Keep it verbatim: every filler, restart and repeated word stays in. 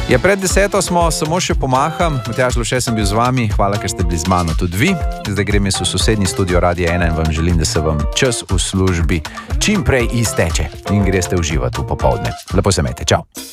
Ja, pred deseto smo samo še pomaham. Matjaž Lovše sem bil z vami. Hvala, ker ste bili z mano tudi vi. Zdaj grem jaz v sosednji studio Radia ena in vam želim, da se vam čas v službi čim prej izteče in greste uživati v popoldne. Lepo se imejte. Čau.